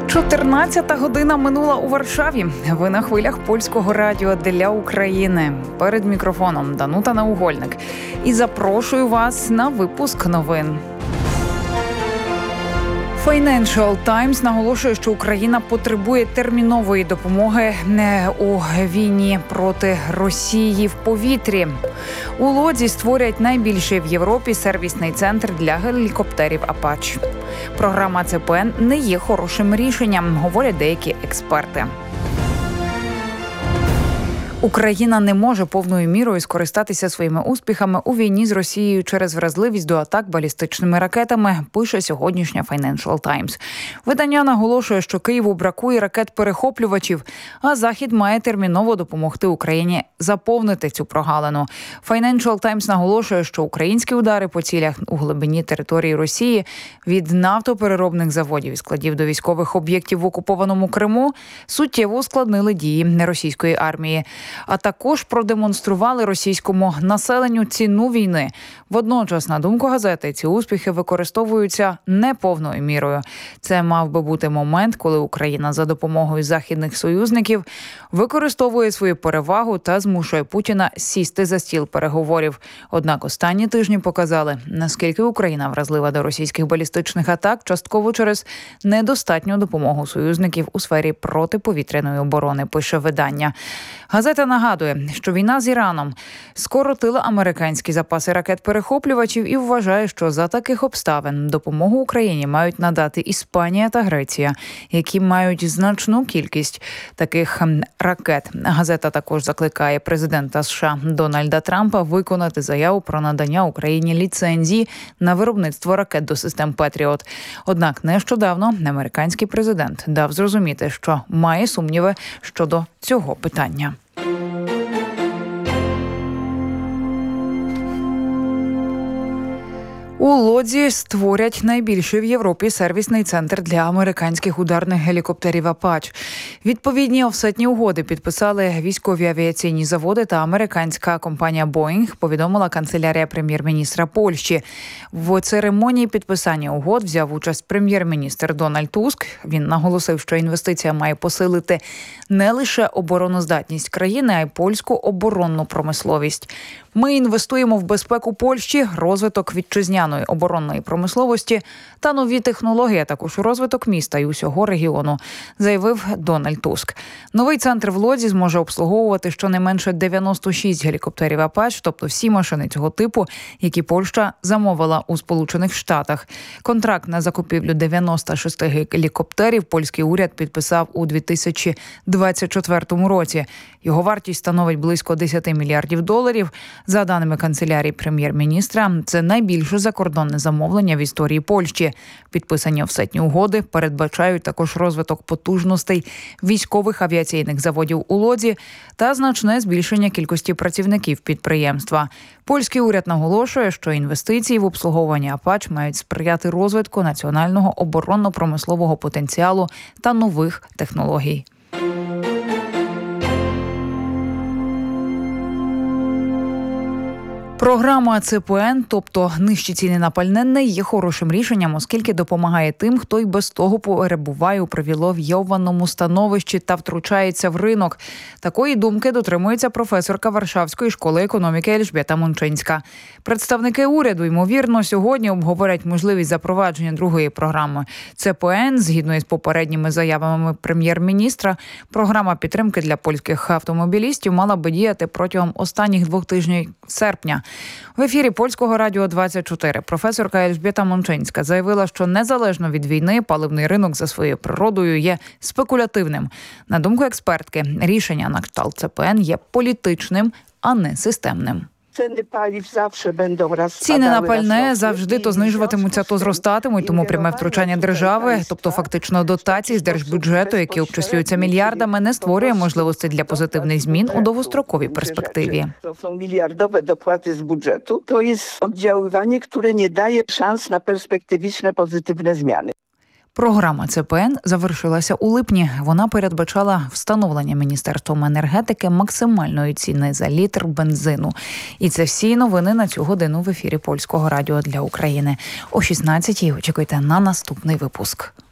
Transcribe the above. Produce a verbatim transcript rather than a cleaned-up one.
чотирнадцята година минула у Варшаві. Ви на хвилях Польського радіо для України. Перед мікрофоном Данута Наугольник. І запрошую вас на випуск новин. Financial Times наголошує, що Україна потребує термінової допомоги у війні проти Росії в повітрі. У Лодзі створять найбільший в Європі сервісний центр для гелікоптерів «Апач». Програма Це Пе Ен не є хорошим рішенням, говорять деякі експерти. Україна не може повною мірою скористатися своїми успіхами у війні з Росією через вразливість до атак балістичними ракетами, пише сьогоднішня Financial Times. Видання наголошує, що Києву бракує ракет-перехоплювачів, а Захід має терміново допомогти Україні заповнити цю прогалину. Financial Times наголошує, що українські удари по цілях у глибині території Росії від нафтопереробних заводів і складів до військових об'єктів в окупованому Криму суттєво ускладнили дії російської армії, а також продемонстрували російському населенню ціну війни. Водночас, на думку газети, ці успіхи використовуються не повною мірою. Це мав би бути момент, коли Україна за допомогою західних союзників використовує свою перевагу та змушує Путіна сісти за стіл переговорів. Однак останні тижні показали, наскільки Україна вразлива до російських балістичних атак, частково через недостатню допомогу союзників у сфері протиповітряної оборони, пише видання. Газета нагадує, що війна з Іраном скоротила американські запаси ракет-перехоплювачів і вважає, що за таких обставин допомогу Україні мають надати Іспанія та Греція, які мають значну кількість таких ракет. Газета також закликає президента США Дональда Трампа виконати заяву про надання Україні ліцензії на виробництво ракет до систем «Петріот». Однак нещодавно американський президент дав зрозуміти, що має сумніви щодо цього питання. У Лодзі створять найбільший в Європі сервісний центр для американських ударних гелікоптерів «Апач». Відповідні офсетні угоди підписали військові авіаційні заводи та американська компанія «Боїнг», повідомила канцелярія прем'єр-міністра Польщі. В церемонії підписання угод взяв участь прем'єр-міністр Дональд Туск. Він наголосив, що інвестиція має посилити не лише обороноздатність країни, а й польську оборонну промисловість. Ми інвестуємо в безпеку Польщі, розвиток вітчизняної оборонної промисловості та нові технології, а також у розвиток міста і усього регіону, заявив Дональд Туск. Новий центр в Лодзі зможе обслуговувати щонайменше дев'яносто шість гелікоптерів «Апач», тобто всі машини цього типу, які Польща замовила у Сполучених Штатах. Контракт на закупівлю дев'яноста шести гелікоптерів польський уряд підписав у дві тисячі двадцять четвертому році. Його вартість становить близько десять мільярдів доларів. За даними канцелярії прем'єр-міністра, це найбільше закордонне замовлення в історії Польщі. Підписані офсетні угоди передбачають також розвиток потужностей військових авіаційних заводів у Лодзі та значне збільшення кількості працівників підприємства. Польський уряд наголошує, що інвестиції в обслуговування «Апач» мають сприяти розвитку національного оборонно-промислового потенціалу та нових технологій. Програма Це Пе Ен, тобто нижчі ціни на пальне, не є хорошим рішенням, оскільки допомагає тим, хто й без того перебуває у привілейованому становищі та втручається в ринок. Такої думки дотримується професорка Варшавської школи економіки Ельжбєта Мончинська. Представники уряду, ймовірно, сьогодні обговорять можливість запровадження другої програми Це Пе Ен. Згідно із попередніми заявами прем'єр-міністра, програма підтримки для польських автомобілістів мала би діяти протягом останніх двох тижнів серпня. В ефірі Польського радіо двадцять чотири професорка Ельжбєта Мончинська заявила, що незалежно від війни паливний ринок за своєю природою є спекулятивним. На думку експертки, рішення на кшталт Це Пе Ен є політичним, а не системним. Ціни на пальне завжди то знижуватимуться, то зростатимуть, тому пряме втручання держави, тобто фактично дотації з держбюджету, які обчислюються мільярдами, не створює можливості для позитивних змін у довгостроковій перспективі. Це мільярдові доплати з бюджету, то є відділування, яке не дає шанс на перспективічні позитивні зміни. Програма Це Пе Ен завершилася у липні. Вона передбачала встановлення Міністерством енергетики максимальної ціни за літр бензину. І це всі новини на цю годину в ефірі Польського радіо для України. О шістнадцятій очікуйте на наступний випуск.